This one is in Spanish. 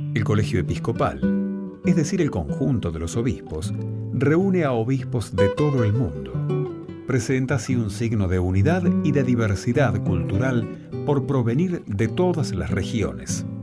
El Colegio Episcopal, es decir, el conjunto de los obispos, reúne a obispos de todo el mundo. Presenta así un signo de unidad y de diversidad cultural por provenir de todas las regiones.